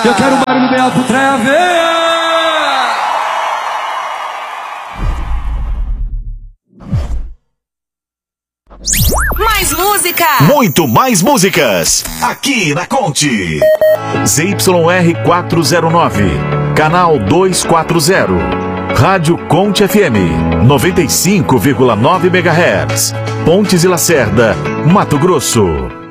Eu quero um barulho bem alto, treve! Mais música! Muito mais músicas! Aqui na Conte. ZYR 409, canal 240. Rádio Conte FM, 95,9 MHz. Pontes e Lacerda, Mato Grosso.